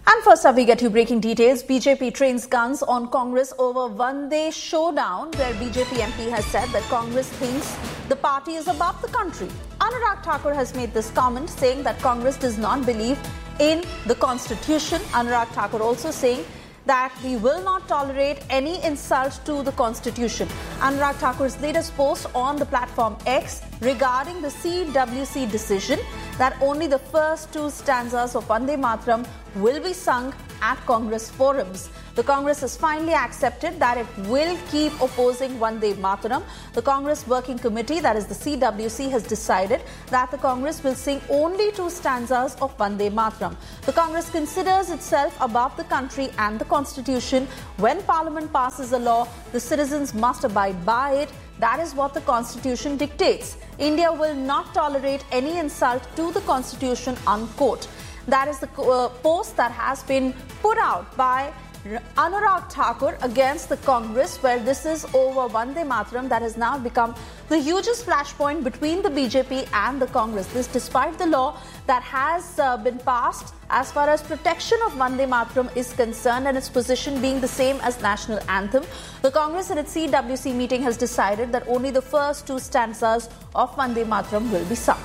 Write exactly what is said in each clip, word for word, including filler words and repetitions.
And first up, we get you breaking details. B J P trains guns on Congress over one-day showdown, where B J P M P has said that Congress thinks the party is above the country. Anurag Thakur has made this comment, saying that Congress does not believe in the Constitution. Anurag Thakur also saying that we will not tolerate any insult to the Constitution. Anurag Thakur's latest post on the platform X regarding the C W C decision that only the first two stanzas of Vande Mataram will be sung at Congress forums. The Congress has finally accepted that it will keep opposing Vande Mataram. The Congress Working Committee, that is the C W C, has decided that the Congress will sing only two stanzas of Vande Mataram. The Congress considers itself above the country and the Constitution. When Parliament passes a law, the citizens must abide by it. That is what the Constitution dictates. India will not tolerate any insult to the Constitution, unquote. That is the uh, post that has been put out by Anurag Thakur against the Congress, where this is over Vande Mataram that has now become the hugest flashpoint between the B J P and the Congress. This despite the law that has uh, been passed as far as protection of Vande Mataram is concerned, and its position being the same as national anthem. The Congress at its C W C meeting has decided that only the first two stanzas of Vande Mataram will be sung.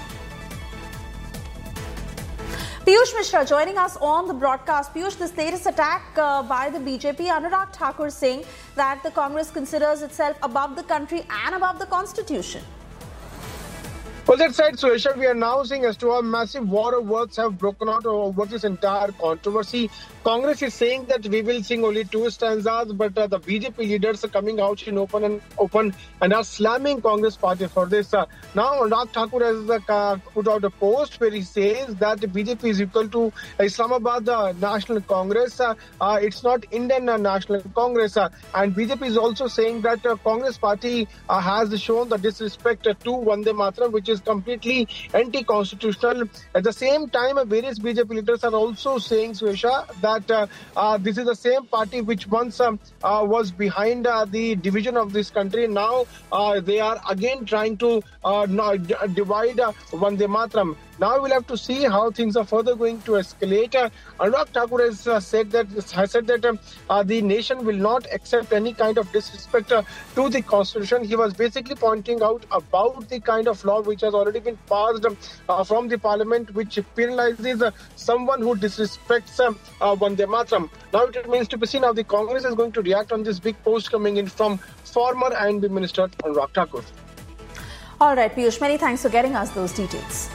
Piyush Mishra joining us on the broadcast. Piyush, this latest attack uh, by the B J P, Anurag Thakur saying that the Congress considers itself above the country and above the Constitution. Well, that's right, Suesha. We are now seeing as to how massive war of words have broken out over this entire controversy. Congress is saying that we will sing only two stanzas, but uh, the B J P leaders are coming out in open and open and are slamming Congress party for this. Uh, now, Anurag Thakur has uh, put out a post where he says that the B J P is equal to Islamabad uh, National Congress. Uh, uh, it's not Indian uh, National Congress. Uh, and B J P is also saying that uh, Congress party uh, has shown the disrespect uh, to Vande Mataram, which is completely anti-constitutional. At the same time, uh, various B J P leaders are also saying, Suesha, that uh, uh, this is the same party which once um, uh, was behind uh, the division of this country. Now uh, they are again trying to uh, divide uh, Vande Mataram. Now we'll have to see how things are further going to escalate. Uh, Anurag Thakur has uh, said that has said that um, uh, the nation will not accept any kind of disrespect uh, to the Constitution. He was basically pointing out about the kind of law which has already been passed um, uh, from the Parliament, which penalizes uh, someone who disrespects um, uh, Vande Mataram. Now it remains to be seen how the Congress is going to react on this big post coming in from former I N B Minister Anurag Thakur. All right, Piyush, many thanks for getting us those details.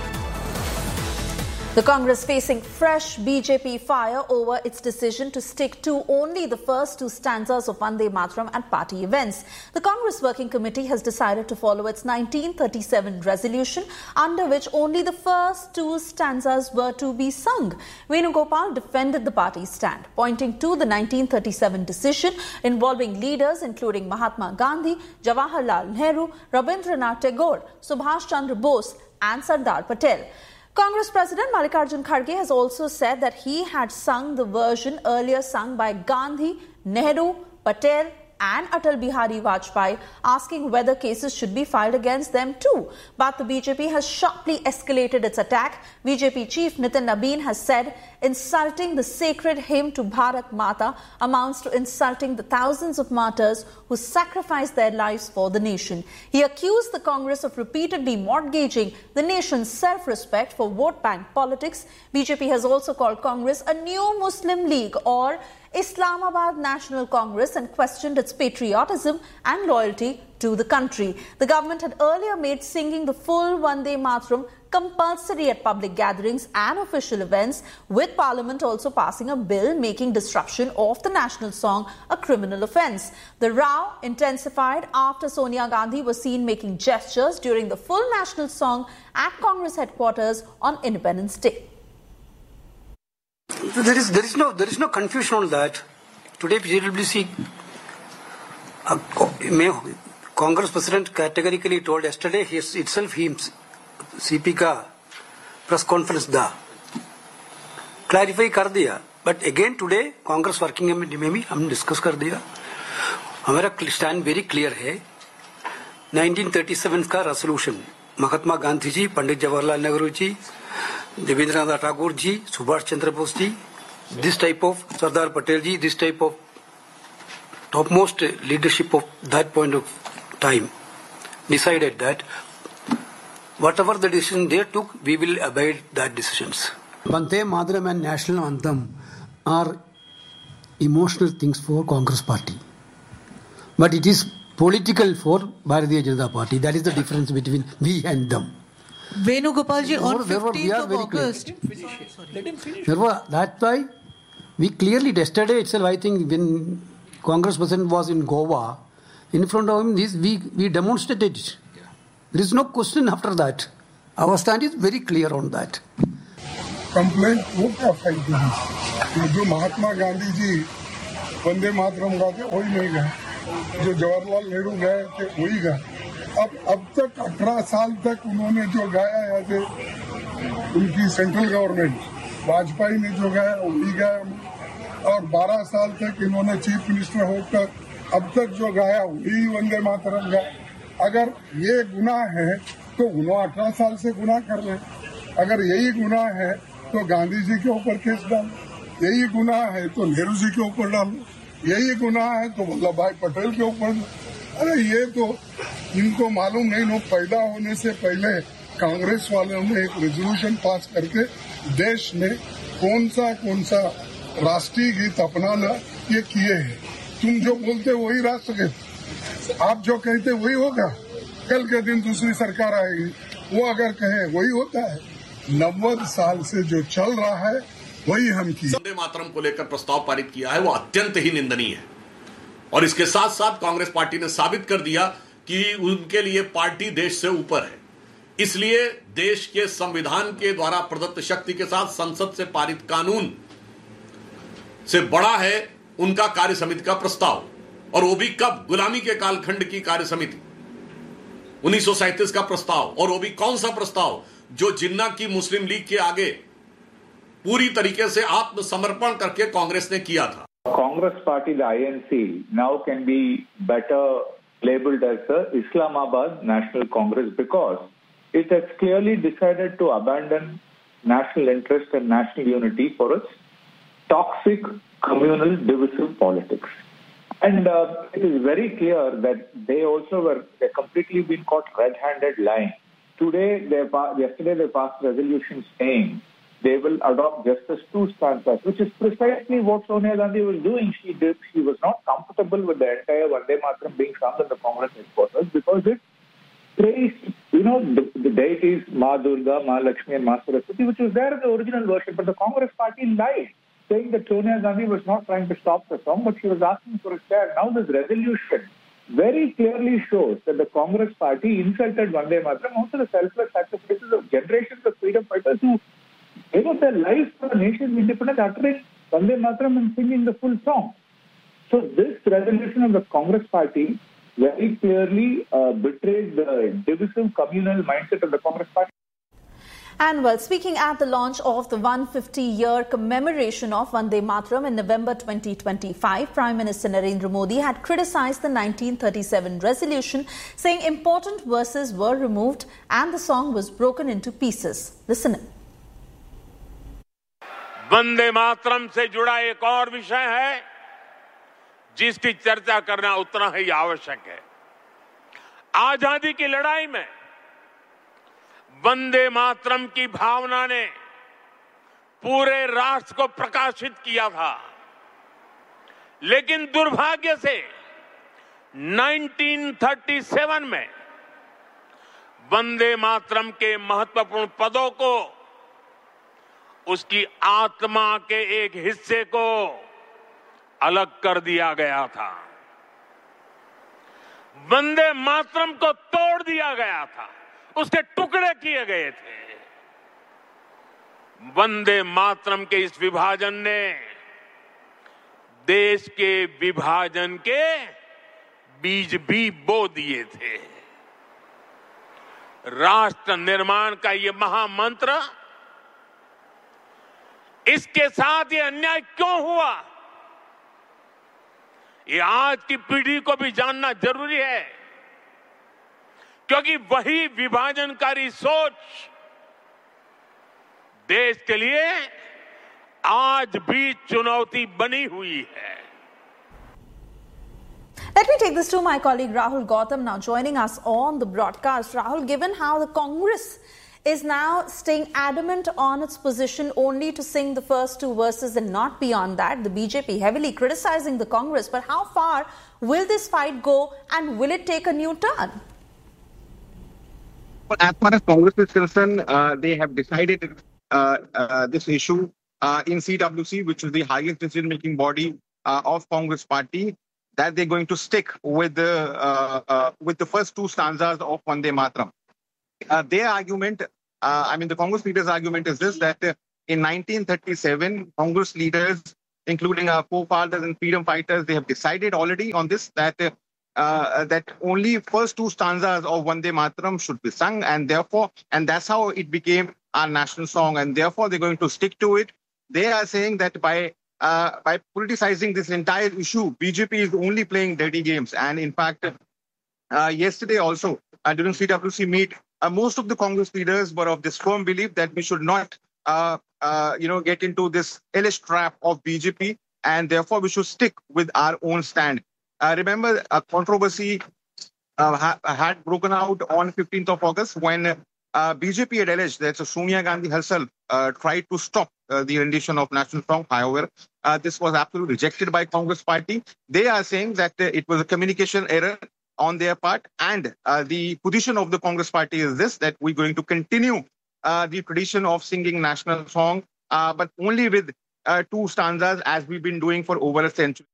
The Congress facing fresh B J P fire over its decision to stick to only the first two stanzas of Vande Mataram at party events. The Congress Working Committee has decided to follow its nineteen thirty-seven resolution, under which only the first two stanzas were to be sung. Venugopal defended the party's stand, pointing to the nineteen thirty-seven decision involving leaders including Mahatma Gandhi, Jawaharlal Nehru, Rabindranath Tagore, Subhash Chandra Bose and Sardar Patel. Congress President Mallikarjun Kharge has also said that he had sung the version earlier sung by Gandhi, Nehru, Patel and Atal Bihari Vajpayee, asking whether cases should be filed against them too. But the B J P has sharply escalated its attack. B J P chief Nitin Nabeen has said insulting the sacred hymn to Bharat Mata amounts to insulting the thousands of martyrs who sacrificed their lives for the nation. He accused the Congress of repeatedly mortgaging the nation's self-respect for vote bank politics. B J P has also called Congress a new Muslim League or Islamabad National Congress and questioned its patriotism and loyalty to the country. The government had earlier made singing the full Vande Mataram compulsory at public gatherings and official events, with Parliament also passing a bill making disruption of the national song a criminal offence. The row intensified after Sonia Gandhi was seen making gestures during the full national song at Congress headquarters on Independence Day. There is there is no there is no confusion on that. Today, P W C uh, Congress President categorically told yesterday he itself he C P का press conference दा clarify कर दिया. But again today Congress working committee में भी हम discuss कर दिया. हमारा stand very clear है. nineteen thirty-seven का resolution Mahatma Gandhi ji, Pandit Jawaharlal Nehru ji, Debendranath Tagore ji, Subhash Chandra Bose ji this type of Sardar Patel ji, this type of topmost leadership of that point of time decided that whatever the decision they took, we will abide that decisions. Vande Mataram and National Anthem are emotional things for Congress Party. But it is political for Bharatiya Janata Party. That is the difference between we and them. Venugopalji, on Therefore, fifteenth of August. Let him finish. Therefore, that's why we clearly, yesterday itself, I think, when Congress President was in Goa, in front of him, this we, we demonstrated it. There is no question after that. Our stand is very clear on that. Complaint वो क्या file की जो महात्मा गांधी जी वंदे मातरम गाते वही नहीं गए, जो जवाहरलाल नेहरू गए थे वही गए. अब अब तक अठारह साल तक उन्होंने जो गाया है, उनकी सेंट्रल गवर्नमेंट वाजपेयी ने जो गाया वही गाया, और बारह साल तक इन्होंने चीफ मिनिस्टर होकर अब तक जो गाया वही वंदे मातरम गाया. अगर ये गुनाह है तो उन्होंने अठारह साल से गुनाह कर रहे हैं. अगर यही गुनाह है तो गांधी जी के ऊपर केस डालो, यही गुनाह है तो नेहरू जी के ऊपर डालो, यही गुनाह है तो वल्लभ भाई पटेल के ऊपर. अरे ये तो इनको मालूम नहीं, लोग पैदा होने से पहले कांग्रेस वालों ने एक रेजोल्यूशन पास करके देश में कौन सा कौन सा राष्ट्रीय गीत अपनाना ये किए हैं. तुम जो बोलते वही राष्ट्रगीत, आप जो कहते वही होगा. कल के दिन दूसरी सरकार आएगी, वो अगर कहे वही होता है. नब्बे साल से जो चल रहा है वही हम की. वंदे मातरम को लेकर प्रस्ताव पारित किया है वो अत्यंत ही निंदनीय है, और इसके साथ साथ कांग्रेस पार्टी ने साबित कर दिया कि उनके लिए पार्टी देश से ऊपर है. इसलिए देश के संविधान के द्वारा प्रदत्त शक्ति के साथ संसद से पारित कानून से बड़ा है उनका कार्य समिति का प्रस्ताव, और वो भी कब, गुलामी के कालखंड की कार्य समिति, उन्नीस सौ सैंतीस का प्रस्ताव, और वो भी कौन सा प्रस्ताव जो जिन्ना की मुस्लिम लीग के आगे पूरी तरीके से आत्मसमर्पण करके कांग्रेस ने किया था. Congress party, the I N C, now can be better labeled as the Islamabad National Congress because it has clearly decided to abandon national interest and national unity for its toxic communal divisive politics. And uh, it is very clear that they also were they completely been caught red-handed lying. Today, they yesterday they passed resolution saying they will adopt just as two stanzas, which is precisely what Sonia Gandhi was doing. She did. She was not comfortable with the entire Vande Mataram being sung in the Congress headquarters because it praised, you know, the, the deities Ma Durga, Ma Lakshmi, and Ma Saraswati, which was there in the original version. But the Congress party lied, saying that Sonia Gandhi was not trying to stop the song, but she was asking for a share. Now this resolution very clearly shows that the Congress party insulted Vande Mataram, also the selfless sacrifices of generations of freedom fighters who gave up their lives for the nation's independence, uttering Vande Mataram and singing the full song. So this resolution of the Congress party very clearly uh, betrays the divisive communal mindset of the Congress party. And well, speaking at the launch of the one hundred fifty year commemoration of Vande Mataram in November twenty twenty-five, Prime Minister Narendra Modi had criticized the nineteen thirty-seven resolution, saying important verses were removed and the song was broken into pieces. Listen in. Vande Mataram से जुड़ा एक और विषय है जिसकी चर्चा करना उतना ही आवश्यक है. आजादी की लड़ाई में वंदे मातरम की भावना ने पूरे राष्ट्र को प्रकाशित किया था, लेकिन दुर्भाग्य से उन्नीस सौ सैंतीस में वंदे मातरम के महत्वपूर्ण पदों को, उसकी आत्मा के एक हिस्से को अलग कर दिया गया था. वंदे मातरम को तोड़ दिया गया था, उसके टुकड़े किए गए थे. वंदे मातरम के इस विभाजन ने देश के विभाजन के बीज भी बो दिए थे. राष्ट्र निर्माण का ये महामंत्र, इसके साथ ये अन्याय क्यों हुआ, ये आज की पीढ़ी को भी जानना जरूरी है, क्योंकि वही विभाजनकारी सोच देश के लिए आज भी चुनौती बनी हुई है। Let me take this to my colleague Rahul Gautam now joining us on the broadcast. Rahul, given how the Congress is now staying adamant on its position only to sing the first two verses and not beyond that, the B J P heavily criticizing the Congress, but how far will this fight go and will it take a new turn? Well, as far as Congress is concerned, uh, they have decided uh, uh, this issue uh, in C W C, which is the highest decision-making body uh, of Congress party, that they're going to stick with the uh, uh, with the first two stanzas of Vande Mataram. Uh, their argument, uh, I mean, the Congress leaders' argument is this: that uh, in nineteen thirty-seven, Congress leaders, including our forefathers and freedom fighters, they have decided already on this that uh, uh, that only first two stanzas of Vande Mataram should be sung, and therefore, and that's how it became our national song, and therefore they're going to stick to it. They are saying that by Uh, by politicizing this entire issue, B J P is only playing dirty games. And in fact, uh, yesterday also, uh, during C W C meet, uh, most of the Congress leaders were of this firm belief that we should not, uh, uh, you know, get into this hellish trap of B J P, and therefore we should stick with our own stand. Uh, remember, a controversy uh, ha had broken out on fifteenth of August when uh, B J P had alleged that Sonia Gandhi herself uh, tried to stop Uh, the rendition of national song. However, uh, this was absolutely rejected by Congress party. They are saying that uh, it was a communication error on their part, and uh, the position of the Congress party is this: that we're going to continue uh, the tradition of singing national song, uh, but only with uh, two stanzas, as we've been doing for over a century.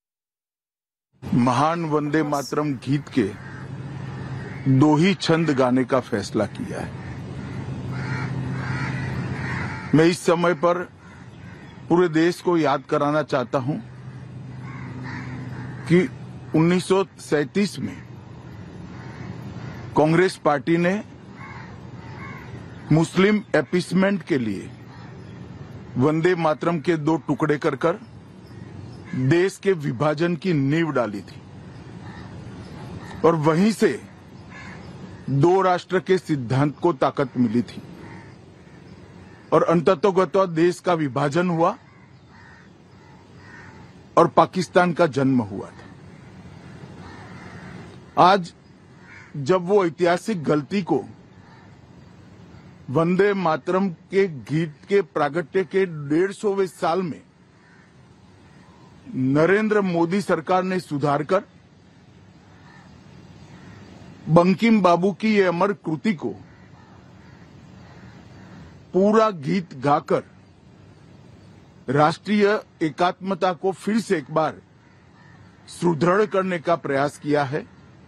महान वंदे मातरम गीत के दो ही छंद गाने का फैसला किया है। मैं इस समय पर पूरे देश को याद कराना चाहता हूं कि उन्नीस सौ सैंतीस में कांग्रेस पार्टी ने मुस्लिम अपीसमेंट के लिए वंदे मातरम के दो टुकड़े कर कर देश के विभाजन की नींव डाली थी, और वहीं से दो राष्ट्र के सिद्धांत को ताकत मिली थी, और अंततोगत्वा देश का विभाजन हुआ और पाकिस्तान का जन्म हुआ था। आज जब वो ऐतिहासिक गलती को वंदे मातरम के गीत के प्रागट्य के डेढ़ सौवें साल में नरेंद्र मोदी सरकार ने सुधार कर बंकिम बाबू की ये अमर कृति को पूरा गीत गाकर राष्ट्रीय एकात्मता को फिर से एक बार सुदृढ़ करने का प्रयास किया है,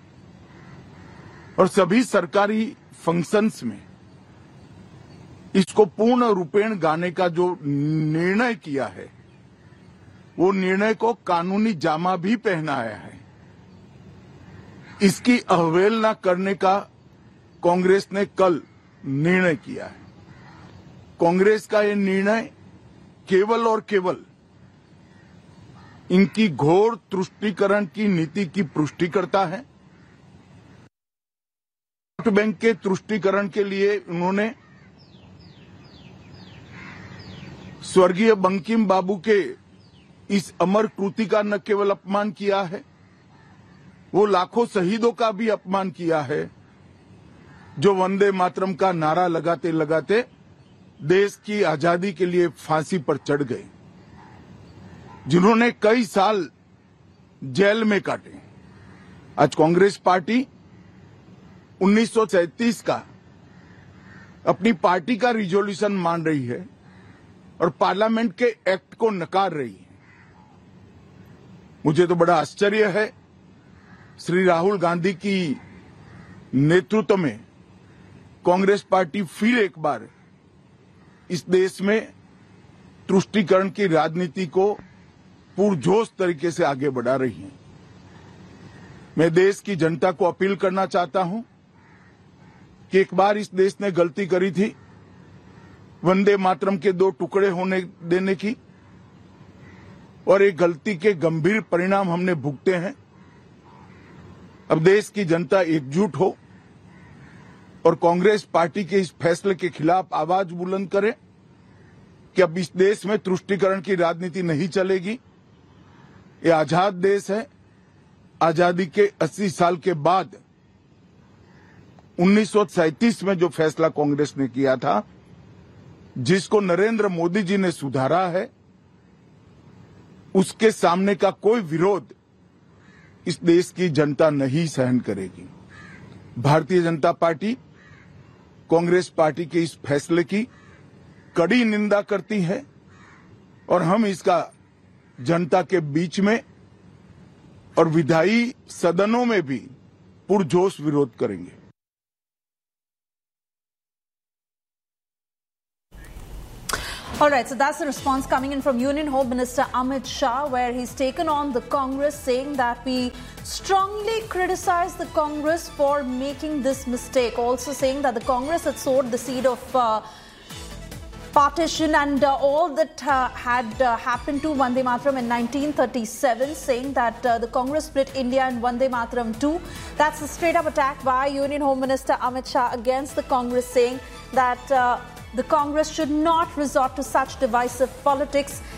और सभी सरकारी फंक्शंस में इसको पूर्ण रूपेण गाने का जो निर्णय किया है, वो निर्णय को कानूनी जामा भी पहनाया है। इसकी अवहेलना करने का कांग्रेस ने कल निर्णय किया है। कांग्रेस का ये निर्णय केवल और केवल इनकी घोर तुष्टीकरण की नीति की पुष्टि करता है। वोट बैंक के तुष्टीकरण के लिए उन्होंने स्वर्गीय बंकिम बाबू के इस अमर कृति का न केवल अपमान किया है, वो लाखों शहीदों का भी अपमान किया है, जो वंदे मातरम का नारा लगाते लगाते देश की आजादी के लिए फांसी पर चढ़ गए, जिन्होंने कई साल जेल में काटे। आज कांग्रेस पार्टी उन्नीस सौ सैंतीस का अपनी पार्टी का रिजोल्यूशन मान रही है और पार्लियामेंट के एक्ट को नकार रही है। मुझे तो बड़ा आश्चर्य है, श्री राहुल गांधी की नेतृत्व में कांग्रेस पार्टी फिर एक बार इस देश में तुष्टीकरण की राजनीति को पुरजोश तरीके से आगे बढ़ा रही है। मैं देश की जनता को अपील करना चाहता हूं कि एक बार इस देश ने गलती करी थी वंदे मातरम के दो टुकड़े होने देने की, और एक गलती के गंभीर परिणाम हमने भुगते हैं। अब देश की जनता एकजुट हो और कांग्रेस पार्टी के इस फैसले के खिलाफ आवाज बुलंद करे कि अब इस देश में तुष्टीकरण की राजनीति नहीं चलेगी। ये आजाद देश है। आजादी के अस्सी साल के बाद उन्नीस सौ सैंतीस में जो फैसला कांग्रेस ने किया था, जिसको नरेंद्र मोदी जी ने सुधारा है, उसके सामने का कोई विरोध इस देश की जनता नहीं सहन करेगी। भारतीय जनता पार्टी कांग्रेस पार्टी के इस फैसले की कड़ी निंदा करती है और हम इसका जनता के बीच में और विधायी सदनों में भी पुरजोश विरोध करेंगे। All right, so that's the response coming in from Union Home Minister Amit Shah, where he's taken on the Congress, saying that we strongly criticize the Congress for making this mistake. Also saying that the Congress had sowed the seed of uh, partition and uh, all that uh, had uh, happened to Vande Mataram in nineteen thirty-seven, saying that uh, the Congress split India and Vande Mataram too. That's a straight-up attack by Union Home Minister Amit Shah against the Congress, saying that uh, the Congress should not resort to such divisive politics.